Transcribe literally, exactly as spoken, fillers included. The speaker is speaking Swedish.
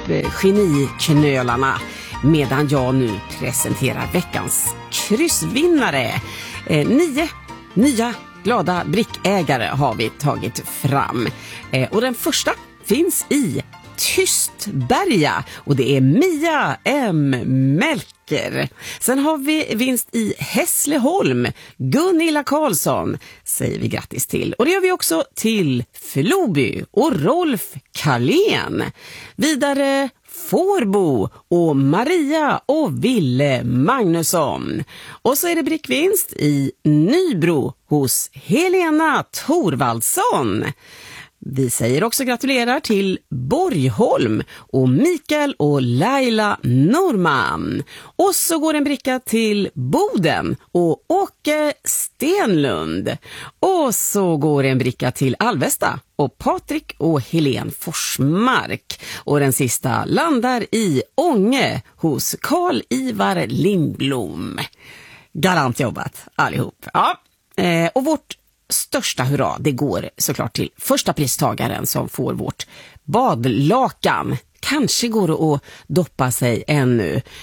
eh, geniknölarna medan jag nu presenterar veckans kryssvinnare. Eh, nio nya glada brickägare har vi tagit fram. Eh, och den första finns i Tystberga och det är Mia M. Melker. Sen har vi vinst i Hässleholm. Gunilla Karlsson säger vi grattis till. Och det gör vi också till Floby och Rolf Karlén. Vidare Fårbo och Maria och Ville Magnusson. Och så är det brickvinst i Nybro hos Helena Thorvaldsson. Vi säger också gratulerar till Borgholm och Mikael och Laila Norman. Och så går en bricka till Boden och Åke Stenlund. Och så går en bricka till Alvesta och Patrik och Helen Forsmark. Och den sista landar i Ånge hos Karl-Ivar Lindblom. Galant jobbat allihop. Ja, eh, och vårt största hurra, det går såklart till första pristagaren som får vårt badlakan. Kanske går det att doppa sig ännu.